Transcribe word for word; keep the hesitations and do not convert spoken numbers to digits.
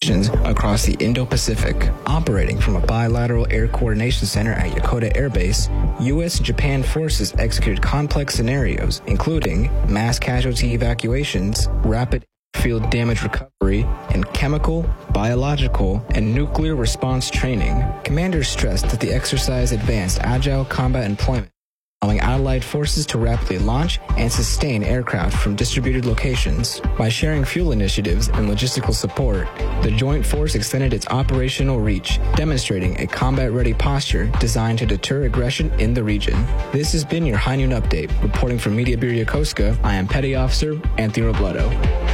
operations across the Indo-Pacific. Operating from a bilateral air coordination center at Yokota Air Base, U S and Japan forces executed complex scenarios, including mass casualty evacuations, rapid field damage recovery, and chemical, biological, and nuclear response training. Commanders stressed that the exercise advanced agile combat employment, allowing allied forces to rapidly launch and sustain aircraft from distributed locations. By sharing fuel initiatives and logistical support, the joint force extended its operational reach, demonstrating a combat-ready posture designed to deter aggression in the region. This has been your High Noon Update. Reporting from Media Bureau Yokosuka, I am Petty Officer Anthony Robledo.